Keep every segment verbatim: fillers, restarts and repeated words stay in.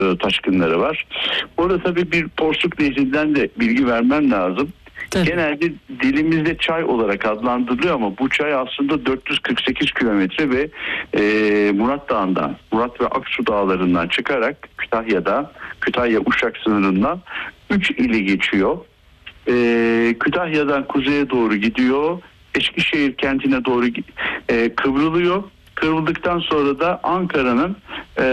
e, taşkınları var. Orada tabii bir Porsuk Nehri'nden de bilgi vermem lazım. Tabii. Genelde dilimizde çay olarak adlandırılıyor ama bu çay aslında dört yüz kırk sekiz kilometre ve e, Murat Dağı'ndan, Murat ve Aksu Dağları'ndan çıkarak Kütahya'da, Kütahya-Uşak sınırından üç ili geçiyor. E, Kütahya'dan kuzeye doğru gidiyor. Eskişehir kentine doğru e, kıvrılıyor. Kıvrıldıktan sonra da Ankara'nın e,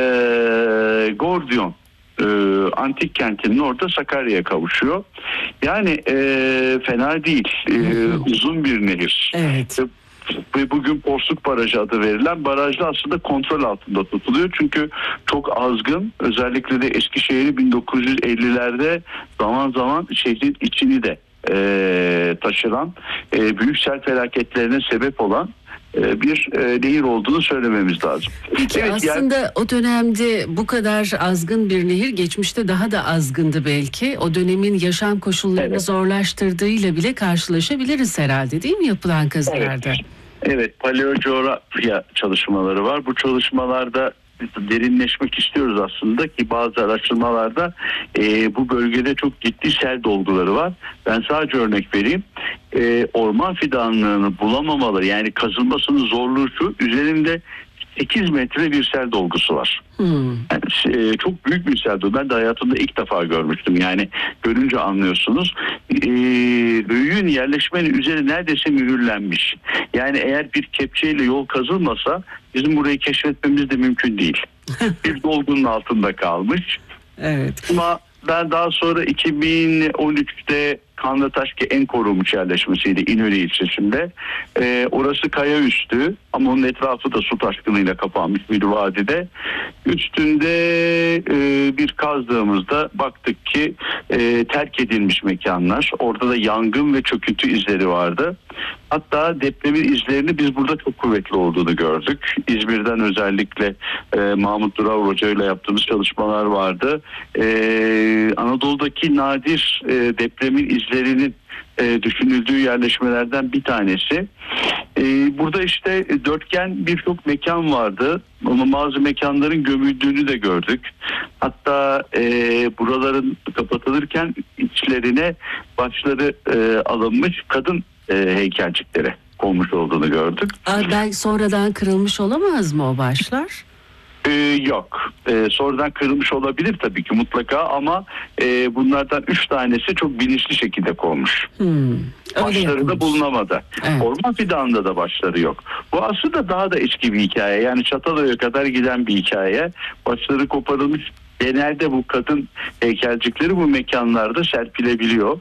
Gordiyon e, antik kentinin orada Sakarya'ya kavuşuyor. Yani e, fena değil. E, uzun bir nehir. Evet. Ve bugün Porsuk Barajı adı verilen barajda aslında kontrol altında tutuluyor. Çünkü çok azgın, özellikle de Eskişehir'i bin dokuz yüz ellilerde zaman zaman şehrin içini de e, taşıran, e, büyük sel felaketlerine sebep olan e, bir e, nehir olduğunu söylememiz lazım. Peki evet, aslında yani, o dönemde bu kadar azgın bir nehir, geçmişte daha da azgındı belki. O dönemin yaşam koşullarını evet. zorlaştırdığıyla bile karşılaşabiliriz herhalde, değil mi yapılan kazılarda? Evet. Evet, paleocoğrafya çalışmaları var. Bu çalışmalarda derinleşmek istiyoruz aslında ki bazı araştırmalarda e, bu bölgede çok ciddi sel dolguları var. Ben sadece örnek vereyim. E, orman fidanlığını bulamamaları, yani kazılmasının zorluğu şu: üzerinde sekiz metre bir sel dolgusu var. Hmm. Yani, e, çok büyük bir sel dolgusu. Ben de hayatımda ilk defa görmüştüm. Yani görünce anlıyorsunuz. E, Büyüğün yerleşmenin üzeri neredeyse mühürlenmiş. Yani eğer bir kepçeyle yol kazılmasa bizim burayı keşfetmemiz de mümkün değil. Bir dolgunun altında kalmış. Evet. Ama ben daha sonra iki bin on üçte Kanlıtaş ki en korunmuş yerleşmesiydi İnönü ilçesinde. Ee, orası kaya üstü ama onun etrafı da su taşkınıyla kapanmış bir vadide. Üstünde e, bir kazdığımızda baktık ki e, terk edilmiş mekanlar. Orada da yangın ve çöküntü izleri vardı. Hatta depremin izlerini biz burada çok kuvvetli olduğunu gördük. İzmir'den özellikle e, Mahmut Dural Hoca ile yaptığımız çalışmalar vardı. E, Anadolu'daki nadir e, depremin izlerinin e, düşünüldüğü yerleşmelerden bir tanesi. E, burada işte dörtgen birçok mekan vardı ama bazı mekanların gömüldüğünü de gördük. Hatta e, buraların kapatılırken içlerine başları e, alınmış kadın e, heykelcikleri konmuş olduğunu gördük. Aa, belki sonradan kırılmış olamaz mı o başlar? Ee, yok. Ee, sonradan kırılmış olabilir tabii ki mutlaka ama e, bunlardan üç tanesi çok bilinçli şekilde konmuş. Hmm, başları da bulunamadı. Evet. Orman fidanında da başları yok. Bu aslında daha da eski bir hikaye. Yani Çatalhöyük'e kadar giden bir hikaye. Başları koparılmış. Genelde bu kadın heykelcikleri bu mekanlarda serpilebiliyor.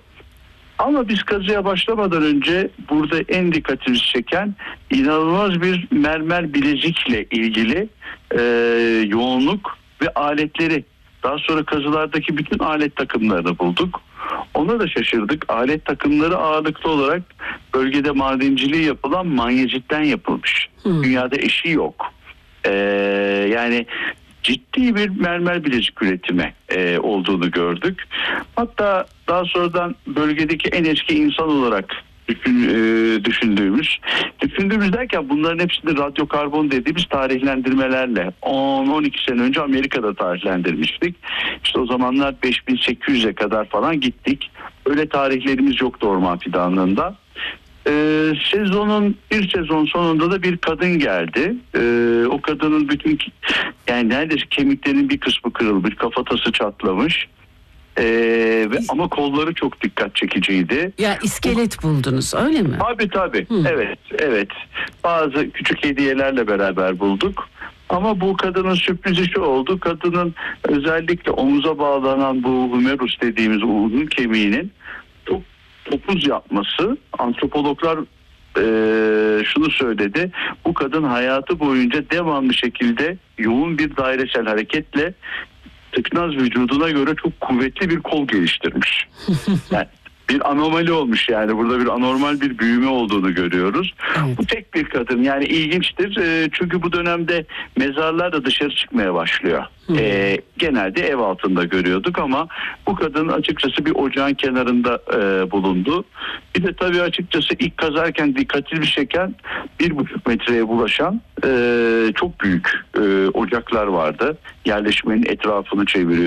Ama biz kazıya başlamadan önce burada en dikkatimizi çeken inanılmaz bir mermer bilezikle ilgili e, yoğunluk ve aletleri. Daha sonra kazılardaki bütün alet takımlarını bulduk. Ona da şaşırdık. Alet takımları ağırlıklı olarak bölgede madenciliği yapılan manyezitten yapılmış. Hmm. Dünyada eşi yok. Ee, yani ciddi bir mermer bilezik üretimi e, olduğunu gördük. Hatta daha sonradan bölgedeki en eski insan olarak düşün, e, düşündüğümüz, düşündüğümüz derken bunların hepsini radyokarbon dediğimiz tarihlendirmelerle on on iki sene önce Amerika'da tarihlendirmiştik. İşte o zamanlar beş bin sekiz yüze kadar falan gittik. Öyle tarihlerimiz yoktu orman fidanlığında. Ee, sezonun bir sezon sonunda da bir kadın geldi. Ee, o kadının bütün yani neredeyse kemiklerinin bir kısmı kırılmış, kafatası çatlamış. Ee, ve ama kolları çok dikkat çekiciydi. Ya iskelet buldunuz öyle mi? Tabii tabii. Hmm. Evet, evet. Bazı küçük hediyelerle beraber bulduk. Ama bu kadının sürprizi şu oldu. Kadının özellikle omuza bağlanan bu humerus dediğimiz uzun kemiğinin çok topuz yapması, antropologlar e, şunu söyledi: bu kadın hayatı boyunca devamlı şekilde yoğun bir dairesel hareketle tıknaz vücuduna göre çok kuvvetli bir kol geliştirmiş. Yani bir anomali olmuş yani. Burada bir anormal bir büyüme olduğunu görüyoruz. Evet. Bu tek bir kadın yani ilginçtir. E, çünkü bu dönemde mezarlar da dışarı çıkmaya başlıyor. Hmm. E, genelde ev altında görüyorduk ama bu kadın açıkçası bir ocağın kenarında e, bulundu. Bir de tabii açıkçası ilk kazarken dikkatli çeken bir buçuk metreye bulaşan e, çok büyük e, ocaklar vardı. Yerleşmenin etrafını çeviriyor.